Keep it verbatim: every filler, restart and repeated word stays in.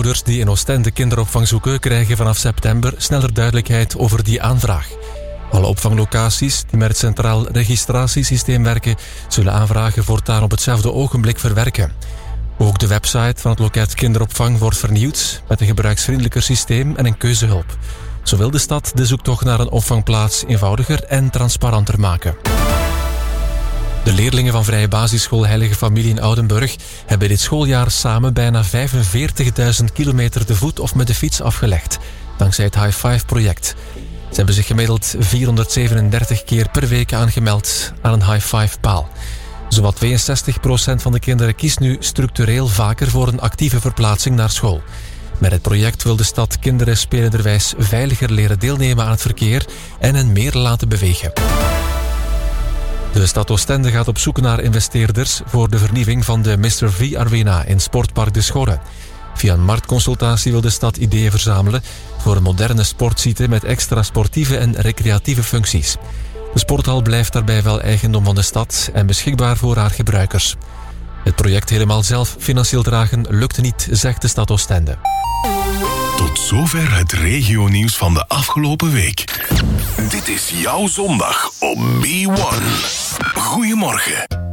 Ouders die in Oostende kinderopvang zoeken krijgen vanaf september sneller duidelijkheid over die aanvraag. Alle opvanglocaties die met het Centraal Registratiesysteem werken zullen aanvragen voortaan op hetzelfde ogenblik verwerken. Ook de website van het loket kinderopvang wordt vernieuwd met een gebruiksvriendelijker systeem en een keuzehulp. Zo wil de stad de zoektocht naar een opvangplaats eenvoudiger en transparanter maken. De leerlingen van Vrije Basisschool Heilige Familie in Oudenburg hebben dit schooljaar samen bijna vijfenveertigduizend kilometer te voet of met de fiets afgelegd, dankzij het High Five project. Ze hebben zich gemiddeld vierhonderdzevenendertig keer per week aangemeld aan een High Five paal. Zowat tweeënzestig procent van de kinderen kiest nu structureel vaker voor een actieve verplaatsing naar school. Met het project wil de stad kinderen spelenderwijs veiliger leren deelnemen aan het verkeer en hen meer laten bewegen. De stad Oostende gaat op zoek naar investeerders voor de vernieuwing van de mister V Arena in Sportpark De Schorre. Via een marktconsultatie wil de stad ideeën verzamelen voor een moderne sportsite met extra sportieve en recreatieve functies. De sporthal blijft daarbij wel eigendom van de stad en beschikbaar voor haar gebruikers. Het project helemaal zelf financieel dragen lukt niet, zegt de stad Oostende. Tot zover het regionieuws van de afgelopen week. Dit is jouw zondag op B one. Goedemorgen.